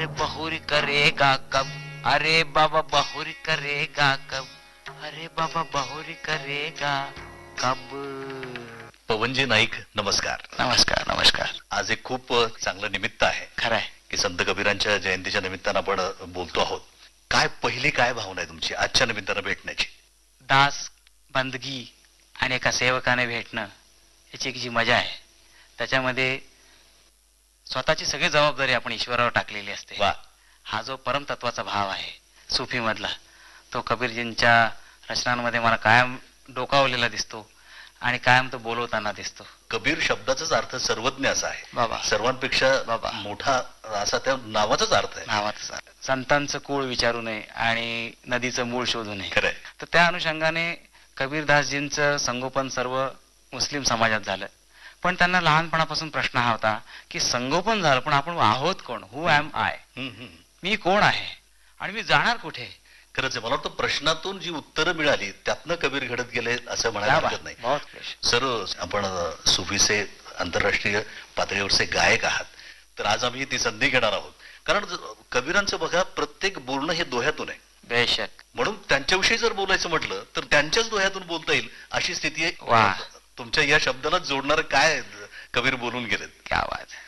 अरे बहुरी करेगा कब, अरे बाबा बहुरी करेगा कब, अरे बाबा बहुरी करेगा कब. पवनजी नाईक नमस्कार. नमस्कार नमस्कार. आज एक खूप चांगलं निमित्त आहे. खरंय की संत कबीरांच्या जयंतीच्या निमित्तानं आपण बोलतो आहोत. काय पहिली काय भावना आहे तुमची आजच्या निमित्तानं भेटण्याची? दास बंदगी आणि एका सेवकाने भेटणं याची जी मजा आहे त्याच्यामध्ये स्वतःची सगळी जबाबदारी आपण ईश्वरावर टाकलेली असते. वा. हा जो परमतत्वाचा भाव आहे सुफी मधला तो कबीरजींच्या रचनांमध्ये मला कायम डोकावलेला दिसतो आणि कायम तो बोलवताना दिसतो. कबीर शब्दाचाच अर्थ सर्वज्ञ असा आहे बाबा. सर्वांपेक्षा बाबा. मोठा असा त्या नावाचाच अर्थ आहे. नावाचा संतांचं कुळ विचारू नये आणि नदीचं मूळ शोधू नये. खरंय. तर त्या अनुषंगाने कबीरदासजींचं संगोपन सर्व मुस्लिम समाजात झालं, पण त्यांना लहानपणापासून प्रश्न हा होता की संगोपन झालं पण आपण आहोत कोण? हु ॲम आय? मी कोण आहे आणि मी जाणार कुठे? खरंच आहे. मला वाटतं प्रश्नातून जी उत्तरं मिळाली त्यातनं कबीर घडत गेले असं म्हणायला हरकत नाही. सर आपण सुफीचे आंतरराष्ट्रीय पातळीवरचे गायक आहात, तर आज आम्ही ती संधी घेणार आहोत. कारण कबीरांचं बघा प्रत्येक बोलणं हे दोह्यातून आहे. बेशक. म्हणून त्यांच्याविषयी जर बोलायचं म्हटलं तर त्यांच्याच दोह्यातून बोलता येईल अशी स्थिती आहे. तुमच्या या शब्दाला जोडणार काय कबीर बोलून गेलेत. क्या बात.